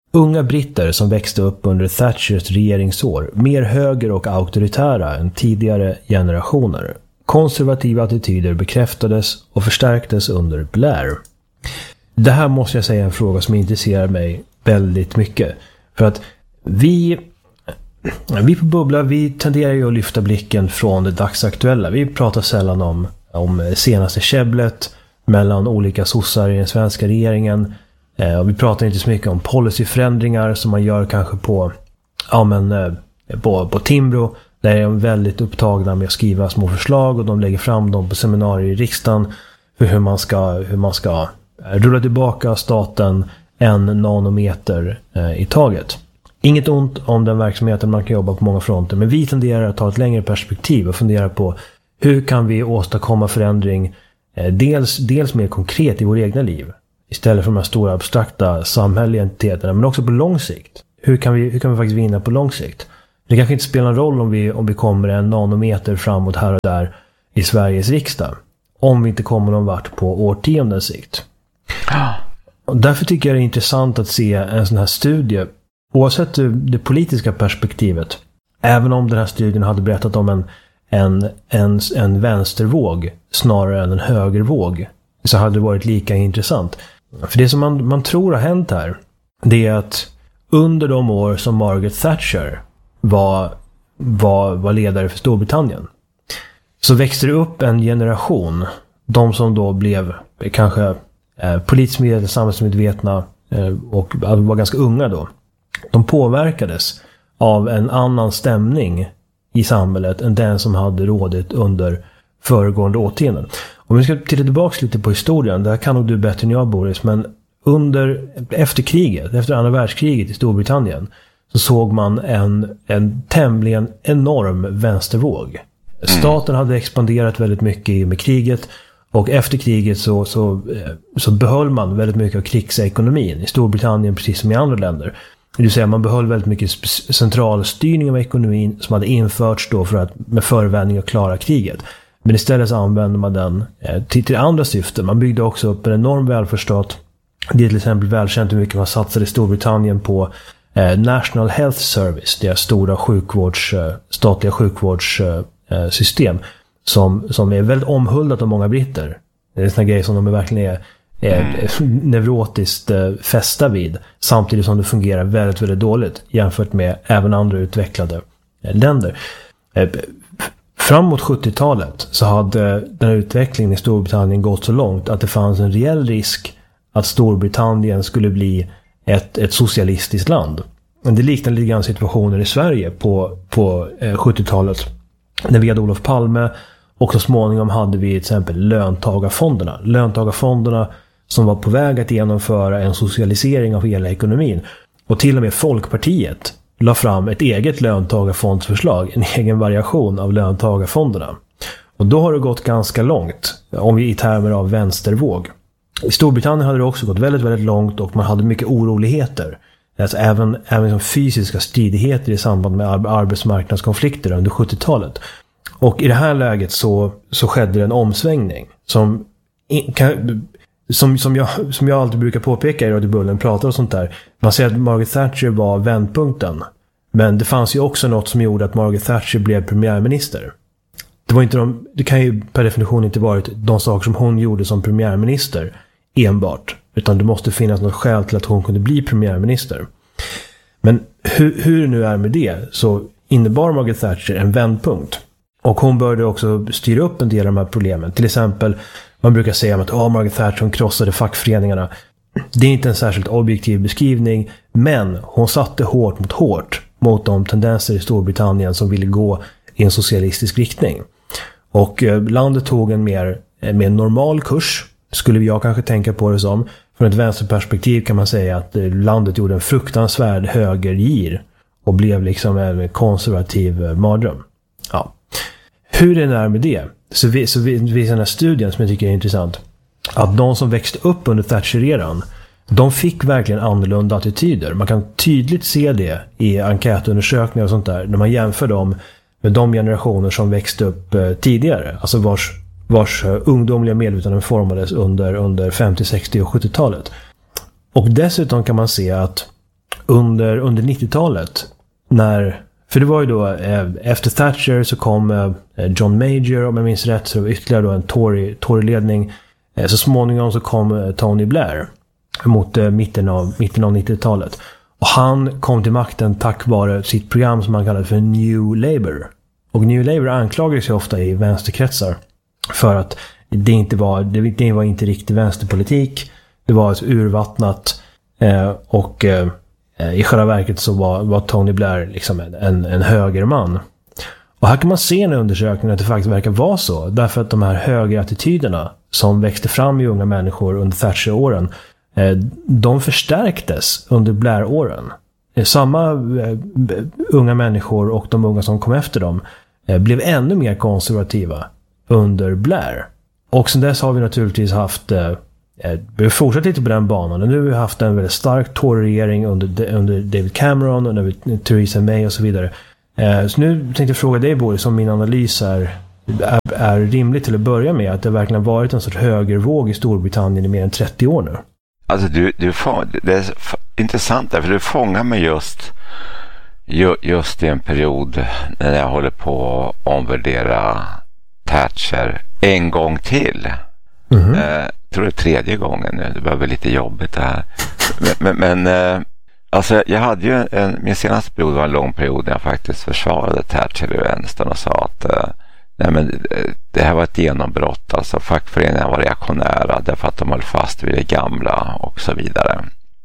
Unga britter som växte upp under Thatchers regeringsår, mer höger och auktoritära än tidigare generationer. Konservativa attityder bekräftades och förstärktes under Blair. Det här måste jag säga är en fråga som intresserar mig väldigt mycket. För att vi på Bubbla, vi tenderar ju att lyfta blicken från det dagsaktuella. Vi pratar sällan om senaste käbblet mellan olika sossar i den svenska regeringen. Och vi pratar inte så mycket om policyförändringar som man gör kanske på Timbro. Där är de väldigt upptagna med att skriva små förslag och de lägger fram dem på seminarier i riksdagen för hur man ska rulla tillbaka staten 1 nanometer i taget. Inget ont om den verksamheten, man kan jobba på många fronter, men vi tenderar att ta ett längre perspektiv och fundera på hur kan vi åstadkomma förändring dels mer konkret i vår egna liv istället för de här stora abstrakta samhälleliga entiteterna, men också på lång sikt. Hur kan vi faktiskt vinna på lång sikt? Det kanske inte spelar någon roll om vi kommer 1 nanometer framåt här och där i Sveriges riksdag, om vi inte kommer någon vart på årtiondens sikt. Och därför tycker jag det är intressant att se en sån här studie, oavsett det politiska perspektivet, även om den här studien hade berättat om en vänstervåg snarare än en högervåg, så hade det varit lika intressant. För det som man tror har hänt här, det är att under de år som Margaret Thatcher var ledare för Storbritannien, så växte det upp en generation, de som då blev kanske politiskt medvetna, samhällsmedvetna och var ganska unga då. De påverkades av en annan stämning i samhället än den som hade rådit under föregående årtionden. Om vi ska titta tillbaka lite på historien, där kan nog du bättre än jag, Boris, men efter andra världskriget i Storbritannien, så såg man en tämligen enorm vänstervåg. Staten hade expanderat väldigt mycket med kriget, och efter kriget så behöll man väldigt mycket av krigsekonomin i Storbritannien precis som i andra länder. Det vill säga man behöll väldigt mycket centralstyrning av ekonomin som hade införts då med förevändning att klara kriget. Men istället så använde man den till andra syften. Man byggde också upp en enorm välfärdsstat. Det är till exempel välkänt hur mycket man satsade i Storbritannien på National Health Service, deras stora statliga sjukvårdssystem som är väldigt omhuldat av många britter. Det är en sån grej som de verkligen är neurotiskt fästa vid, samtidigt som det fungerar väldigt, väldigt dåligt jämfört med även andra utvecklade länder. Framåt 70-talet så hade den här utvecklingen i Storbritannien gått så långt att det fanns en reell risk att Storbritannien skulle bli ett socialistiskt land. Det liknar lite grann situationen i Sverige på 70-talet, när vi hade Olof Palme, och så småningom hade vi till exempel löntagarfonderna som var på väg att genomföra en socialisering av hela ekonomin. Och till och med Folkpartiet la fram ett eget löntagarfondsförslag, en egen variation av löntagarfonderna. Och då har det gått ganska långt, om vi i termer av vänstervåg. I Storbritannien hade det också gått väldigt, väldigt långt, och man hade mycket oroligheter. Alltså även som fysiska stridigheter i samband med arbetsmarknadskonflikter under 70-talet. Och i det här läget så skedde det en omsvängning som jag alltid brukar påpeka i Radio Bullen, pratar och sånt där. Man säger att Margaret Thatcher var vändpunkten. Men det fanns ju också något som gjorde att Margaret Thatcher blev premiärminister. Det kan ju per definition inte varit de saker som hon gjorde som premiärminister enbart, utan det måste finnas något skäl till att hon kunde bli premiärminister. Men hur det nu är med det, så innebar Margaret Thatcher en vändpunkt. Och hon började också styra upp en del av de här problemen. Till exempel, man brukar säga att Margaret Thatcher krossade fackföreningarna. Det är inte en särskilt objektiv beskrivning, men hon satte hårt mot de tendenser i Storbritannien som ville gå i en socialistisk riktning. Och landet tog en mer normal kurs, skulle jag kanske tänka på det som. Från ett vänsterperspektiv kan man säga att landet gjorde en fruktansvärd högergir och blev liksom en konservativ mardröm. Ja. Hur det är med det, så visar den här studien som jag tycker är intressant, att de som växte upp under Thatcher-eran, de fick verkligen annorlunda attityder. Man kan tydligt se det i enkätundersökningar och sånt där, när man jämför dem med de generationer som växte upp tidigare, alltså vars ungdomliga medvetande formades under 50-, 60- och 70-talet. Och dessutom kan man se att under 90-talet för det var ju då efter Thatcher så kom John Major, om jag minns rätt, så ytterligare då en Tory-ledning. Så småningom så kom Tony Blair mot mitten av 90-talet. Och han kom till makten tack vare sitt program som han kallade för New Labour. Och New Labour anklagades ju ofta i vänsterkretsar för att det inte var inte riktig vänsterpolitik. Det var ett urvattnat och i själva verket så var Tony Blair liksom en högerman. Och här kan man se i en undersökning att det faktiskt verkar vara så. Därför att de här högerattityderna som växte fram i unga människor under Thatcher-åren, de förstärktes under Blair-åren. Samma unga människor och de unga som kom efter dem blev ännu mer konservativa under Blair. Och sen dess har vi naturligtvis haft vi fortsatt lite på den banan. Nu har vi haft en väldigt stark Tory-regering under David Cameron, under Theresa May och så vidare. Så nu tänkte jag fråga dig, Boris, om min analys är rimligt till att börja med, att det verkligen har varit en sorts högervåg i Storbritannien i mer än 30 år nu. Alltså det är intressant där, för du fångar mig just i en period när jag håller på att omvärdera Thatcher en gång till. Jag tror det är 3:e gången nu. Det börjar bli lite jobbigt det här. Men alltså jag hade ju min senaste period var en lång period där jag faktiskt försvarade Thatcher i vänstern och sa att nej, men det här var ett genombrott. Alltså fackföreningarna var reaktionära därför att de höll fast vid det gamla och så vidare.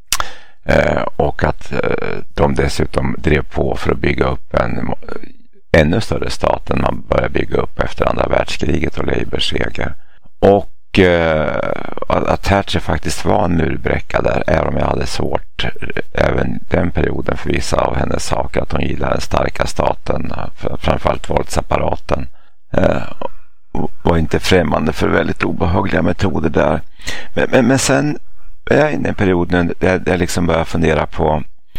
Och att de dessutom drev på för att bygga upp en ännu större stat än man började bygga upp efter andra världskriget och Labours seger. Och att Thatcher faktiskt var en murbräcka där, även om jag hade svårt även den perioden för vissa av hennes saker, att hon gillade den starka staten, framförallt våldsapparaten, var inte främmande för väldigt obehagliga metoder där. Men sen är jag inne i en period där jag liksom börjar fundera på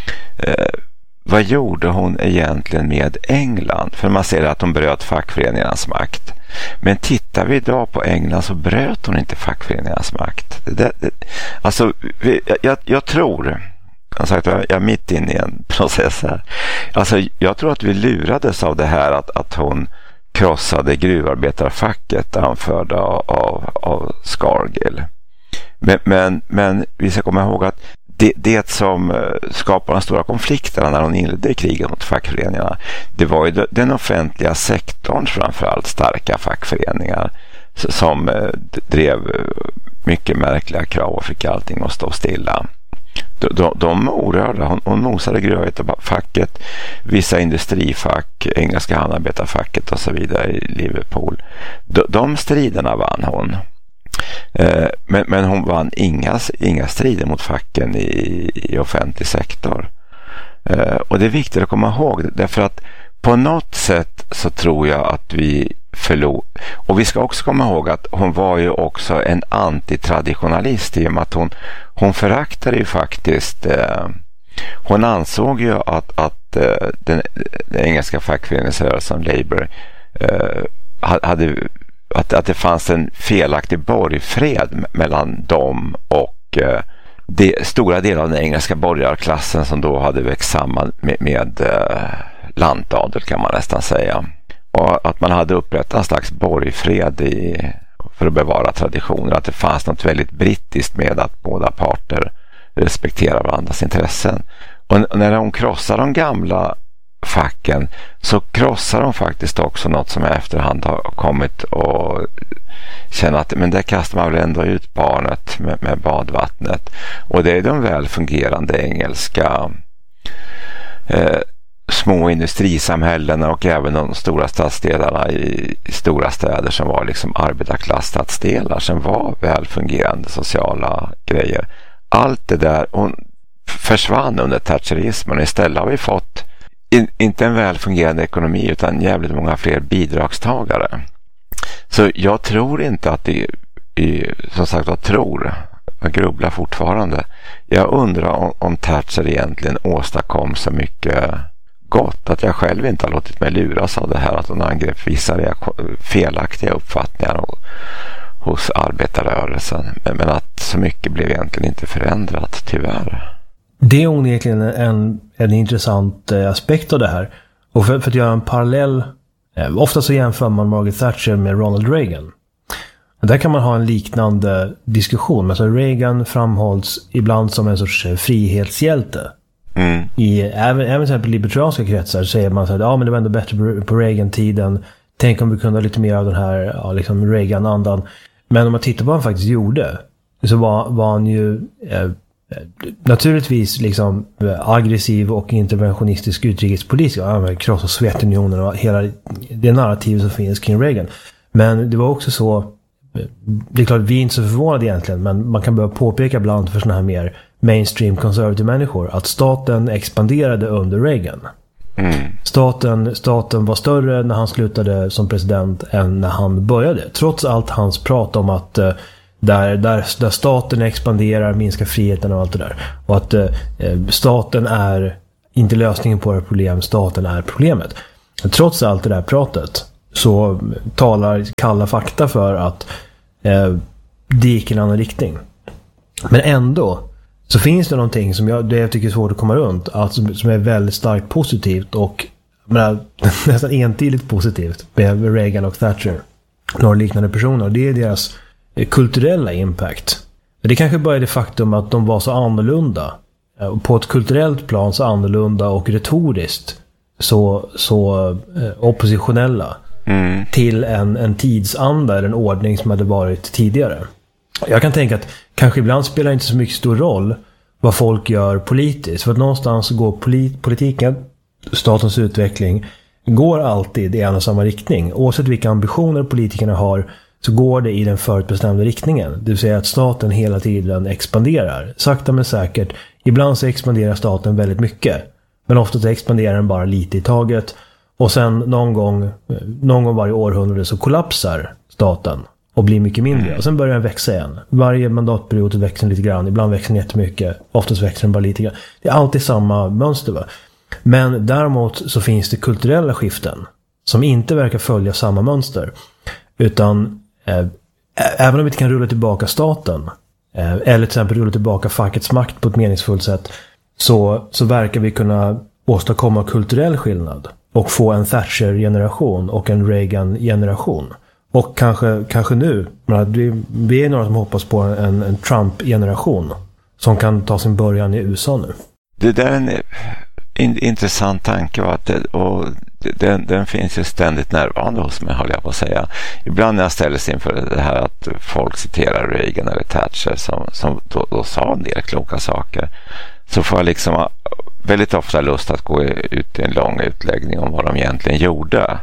vad gjorde hon egentligen med England? För man ser att hon bröt fackföreningarnas makt. Men tittar vi idag på England så bröt hon inte fackföreningarnas makt. Alltså, jag tror, jag är mitt inne i en process här. Alltså, jag tror att vi lurades av det här att hon krossade gruvarbetarfacket anförda av Scargill. Men vi ska komma ihåg att det som skapar de stora konflikterna när hon inledde kriget mot fackföreningarna, det var ju den offentliga sektorns framförallt starka fackföreningar som drev mycket märkliga krav och fick allting att stå stilla. De orörda, hon mosade gruvarbetarfacket, vissa industrifack, engelska hamnarbetarfacket och så vidare i Liverpool. De striderna vann hon. Men hon vann inga strider mot facken i offentlig sektor. Och det är viktigt att komma ihåg, därför att på något sätt så tror jag att vi förlor. Och vi ska också komma ihåg att hon var ju också en antitraditionalist i och med att hon föraktade ju faktiskt hon ansåg ju att den engelska fackföreningsrörelsen Labour hade att det fanns en felaktig borgfred mellan dem och stora delar av den engelska borgarklassen som då hade växt samman med lantadel, kan man nästan säga. Och att man hade upprättat en slags borgfred för att bevara traditioner. Att det fanns något väldigt brittiskt med att båda parter respekterar varandras intressen. Och när hon krossar de gamla facken så krossar de faktiskt också något som i efterhand har kommit och känna att men där kastar man väl ändå ut barnet med badvattnet. Och det är de väl fungerande engelska små industrisamhällena och även de stora stadsdelarna i stora städer som var liksom arbetarklassstadsdelar som var väl fungerande sociala grejer. Allt det där försvann under thatcherismen och istället har vi fått inte en väl fungerande ekonomi utan jävligt många fler bidragstagare. Så jag tror inte att som sagt jag grubblar fortfarande. Jag undrar om Thatcher egentligen åstadkom så mycket gott att jag själv inte har låtit mig luras av det här att hon angrep vissa felaktiga uppfattningar hos arbetarrörelsen. Men att så mycket blev egentligen inte förändrat, tyvärr. Det är onekligen en intressant aspekt av det här. Och för att göra en parallell, ofta så jämför man Margaret Thatcher med Ronald Reagan. Där kan man ha en liknande diskussion. Alltså Reagan framhålls ibland som en sorts frihetshjälte. Även till exempel libertarianska kretsar säger man så att men det var ändå bättre på Reagan-tiden. Tänk om vi kunde ha lite mer av den här liksom Reagan-andan. Men om man tittar på vad han faktiskt gjorde, så var han ju naturligtvis liksom aggressiv och interventionistisk utrikespolitisk. Han krossade Sovjetunionen och hela det narrativ som finns kring Reagan. Men det var också så, det är klart vi är inte så förvånade egentligen, men man kan börja påpeka ibland för såna här mer mainstream conservative människor att staten expanderade under Reagan. Staten var större när han slutade som president än när han började. Trots allt hans prat om att där staten expanderar, minskar friheten och allt det där. Och att staten är inte lösningen på det problem, staten är problemet. Men trots allt det där pratet så talar kalla fakta för att det gick i en annan riktning. Men ändå så finns det någonting som jag tycker är svårt att komma runt, som är väldigt starkt positivt och nästan entydigt positivt med Reagan och Thatcher. Några liknande personer. Det är deras kulturella impact. Det kanske bara är det faktum att de var så annorlunda. På ett kulturellt plan så annorlunda och retoriskt så oppositionella till en tidsanda eller en ordning som hade varit tidigare. Jag kan tänka att kanske ibland spelar inte så mycket stor roll vad folk gör politiskt. För att någonstans går politiken, statens utveckling, går alltid i en och samma riktning. Oavsett vilka ambitioner politikerna har så går det i den förutbestämda riktningen. Det vill säga att staten hela tiden expanderar. Sakta men säkert. Ibland så expanderar staten väldigt mycket. Men ofta så expanderar den bara lite i taget. Och sen någon gång varje århundrade så kollapsar staten och blir mycket mindre. Och sen börjar den växa igen. Varje mandatperiod växer den lite grann. Ibland växer den jättemycket. Oftast växer den bara lite grann. Det är alltid samma mönster, va? Men däremot så finns det kulturella skiften som inte verkar följa samma mönster. Utan även om vi inte kan rulla tillbaka staten eller till exempel rulla tillbaka fackets makt på ett meningsfullt sätt, så verkar vi kunna åstadkomma kulturell skillnad och få en Thatcher-generation och en Reagan-generation. Och kanske nu, vi är några som hoppas på en Trump-generation som kan ta sin början i USA nu. Det där är en intressant tanke, och den finns ju ständigt närvarande hos mig, håller jag på att säga. Ibland när jag ställs inför det här att folk citerar Reagan eller Thatcher som då sa en del kloka saker, så får jag liksom väldigt ofta lust att gå ut i en lång utläggning om vad de egentligen gjorde.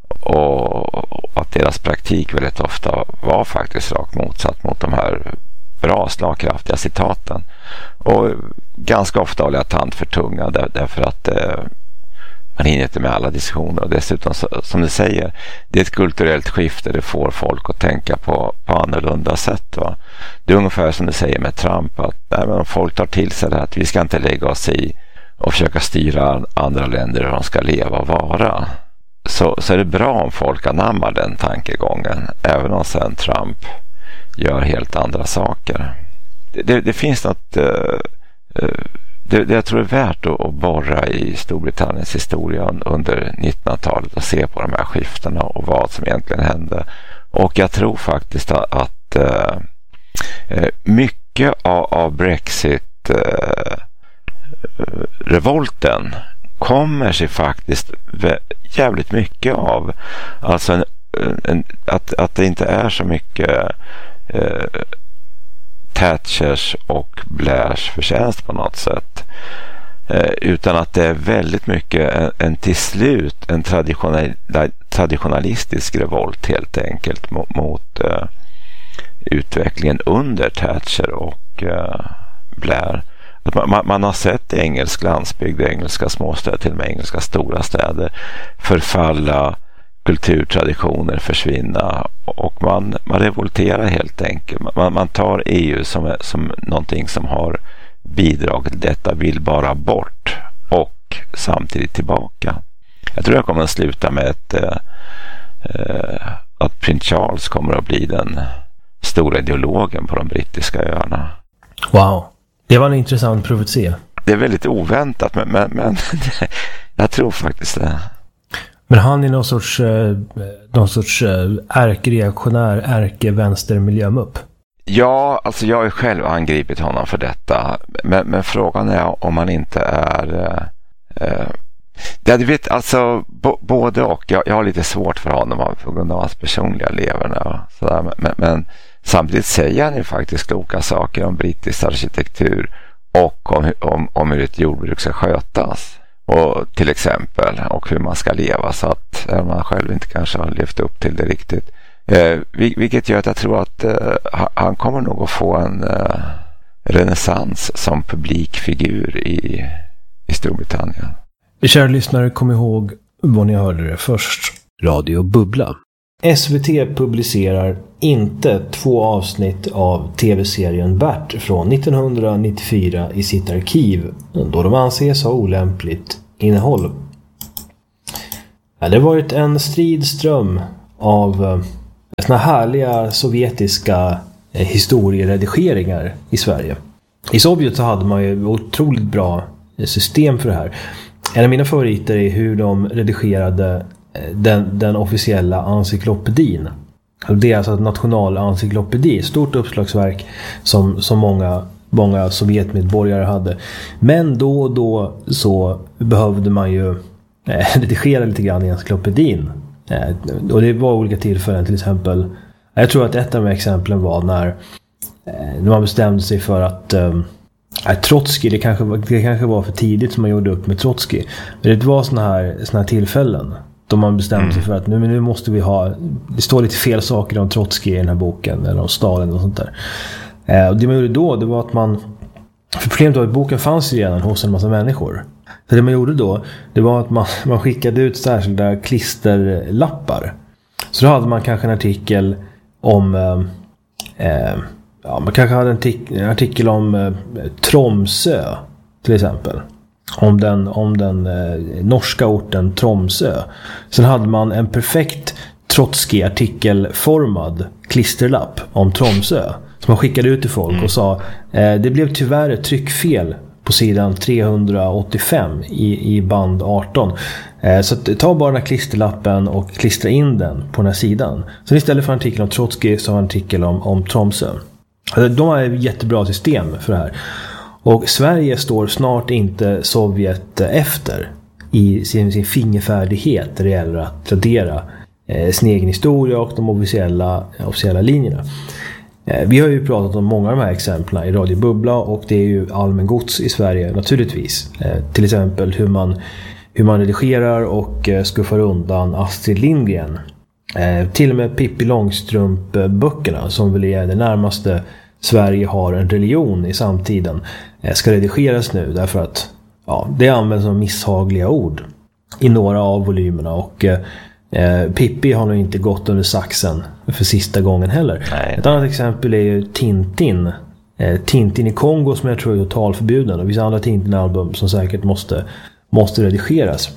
Och att deras praktik väldigt ofta var faktiskt rakt motsatt mot de här bra slagkraftiga citaten. Och ganska ofta håller jag tand för tunga därför att man hinner inte med alla diskussioner. Och dessutom, som du säger, det är ett kulturellt skifte. Det får folk att tänka på annorlunda sätt. Va? Det är ungefär som du säger med Trump, att om folk tar till sig det, att vi ska inte lägga oss i och försöka styra andra länder hur de ska leva och vara. Så är det bra om folk anammar den tankegången, även om sen Trump gör helt andra saker. Det finns något det jag tror är värt att borra i Storbritanniens historia under 1900-talet och se på de här skiftena och vad som egentligen hände. Och jag tror faktiskt att mycket av Brexit revolten kommer sig faktiskt jävligt mycket av alltså att det inte är så mycket Thatchers och Blairs förtjänst på något sätt, utan att det är väldigt mycket till slut en traditionalistisk revolt helt enkelt mot utvecklingen under Thatcher och Blair. Att man har sett engelsk landsbygd, engelska småstäder, till och med engelska stora städer förfalla, kulturtraditioner försvinna, och man revolterar helt enkelt. Man tar EU som någonting som har bidragit till detta, vill bara bort och samtidigt tillbaka. Jag tror jag kommer att sluta med att prins Charles kommer att bli den stora ideologen på de brittiska öarna. Wow, det var en intressant profetia. det är väldigt oväntat, men jag tror faktiskt det. Men han är någon sorts ärkereaktionär, ärkevänstermiljömupp. Ja, alltså jag har själv angripit honom för detta. Men frågan är om han inte är... Ja, du vet, alltså både och. Jag har lite svårt för honom på grund av hans personliga leverne och sådär. Men samtidigt säger han ju faktiskt kloka saker om brittisk arkitektur och om hur ett jordbruk ska skötas. Och till exempel, och hur man ska leva, så att man själv inte kanske har levt upp till det riktigt. Vilket gör att jag tror att han kommer nog att få en renässans som publikfigur i Storbritannien. Kära lyssnare, kom ihåg vad ni hörde det först. Radio Bubbla. SVT publicerar inte 2 avsnitt av tv-serien Bert från 1994 i sitt arkiv, då de anses ha olämpligt innehåll. Det har varit en stridström av såna härliga sovjetiska historieredigeringar i Sverige. I Sovjet så hade man ju otroligt bra system för det här. En av mina favoriter är hur de redigerade den officiella encyklopedin. Det är alltså ett nationalencyklopedi, stort uppslagsverk som många sovjetmedborgare hade. Men då och då så behövde man ju redigera lite grann i encyklopedin. Och det var olika tillfällen, till exempel. Jag tror att ett av de exemplen var när man bestämde sig för att Trotskij, det kanske var för tidigt som man gjorde upp med Trotskij. Men det var såna här tillfällen då man bestämde sig för att nu måste vi ha, det står lite fel saker om Trotskij i den här boken, eller om Stalin och sånt där. Och det man gjorde då, det var att för problemet var att boken fanns redan hos en massa människor. Så det man gjorde då, det var att man skickade ut särskilda klisterlappar. Så då hade man kanske en artikel om man kanske hade en artikel om Tromsö till exempel. Om den norska orten Tromsö. Sen hade man en perfekt Trotskij-artikelformad klisterlapp om Tromsö som man skickade ut till folk och sa det blev tyvärr ett tryckfel på sidan 385 i band 18. Så ta bara den här klisterlappen och klistra in den på den här sidan. Så istället för en artikel om Trotskij så har en artikel om Tromsö. De har ett jättebra system för det här. Och Sverige står snart inte Sovjet efter i sin fingerfärdighet när det gäller att radera sin egen historia och de officiella linjerna. Vi har ju pratat om många av de här exemplen i Radio Bubbla, och det är ju allmän gods i Sverige naturligtvis. Till exempel hur man redigerar och skuffar undan Astrid Lindgren. Till och med Pippi Långstrump-böckerna, som väl är det närmaste Sverige har en religion i samtiden, ska redigeras nu därför att det används som misshagliga ord i några av volymerna, och Pippi har nog inte gått under saxen för sista gången heller. Nej. Ett annat exempel är ju Tintin. Tintin i Kongo, som jag tror är totalförbjuden, och vissa andra Tintin-album som säkert måste redigeras.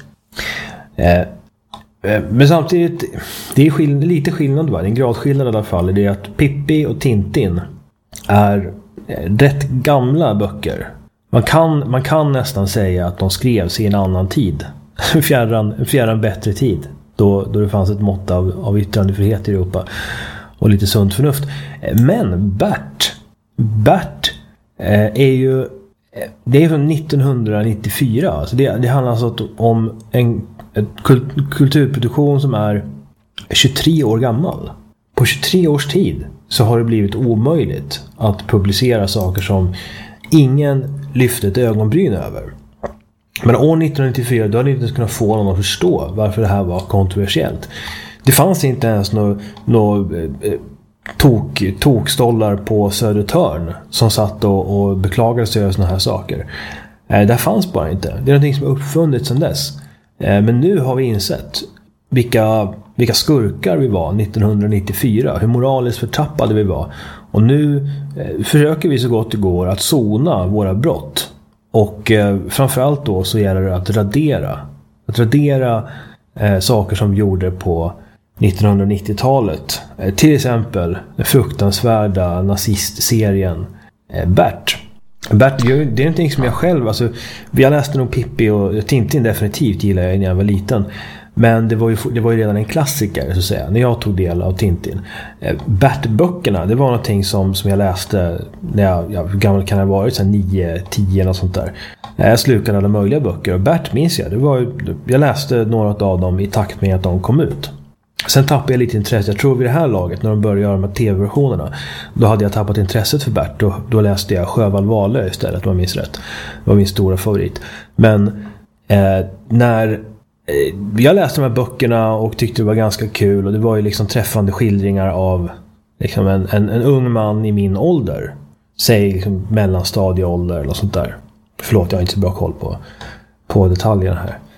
Men samtidigt, det är lite skillnad, va? Det är en gradskillnad i alla fall. Det är att Pippi och Tintin är rätt gamla böcker. Man kan nästan säga att de skrevs i en annan tid. fjärran bättre tid. Då det fanns ett mått av yttrandefrihet i Europa. Och lite sunt förnuft. Men Bert är ju... Det är från 1994. Alltså det handlar alltså om en kulturproduktion som är 23 år gammal. På 23 års tid så har det blivit omöjligt att publicera saker som ingen lyfte ett ögonbryn över. Men år 1994 då hade inte kunnat få någon att förstå varför det här var kontroversiellt. Det fanns inte ens några tokstollar på Södertörn som satt och beklagade sig över såna här saker. Det fanns bara inte. Det är någonting som har uppfunnits sedan dess. Men nu har vi insett vilka skurkar vi var 1994. Hur moraliskt förtappade vi var. Och nu försöker vi så gott det går att sona våra brott. Och framförallt då så gäller det att radera saker som vi gjorde på 1990-talet. Till exempel den fruktansvärda nazistserien Bert. Bert, det är någonting som jag själv, alltså, jag läste nog Pippi och Tintin definitivt gillar jag när jag var liten. Men det var ju redan en klassiker, så att säga, när jag tog del av Tintin. Bert-böckerna, det var någonting som jag läste när jag hur gammal kan det ha varit, 9-10 och sånt där. Jag slukade alla möjliga böcker, och Bert minns jag läste några av dem i takt med att de kom ut. Sen tappade jag lite intresse. Jag tror vid det här laget, när de började göra de här tv-versionerna, då hade jag tappat intresset för Bert. Då läste jag Sjöwall Wahlöö istället, om jag minns rätt. Det var min stora favorit. Men när jag läste de här böckerna och tyckte det var ganska kul, och det var ju liksom träffande skildringar av liksom en ung man i min ålder. Säg liksom mellanstadieålder eller sånt där. Förlåt, jag har inte så bra koll på detaljerna här.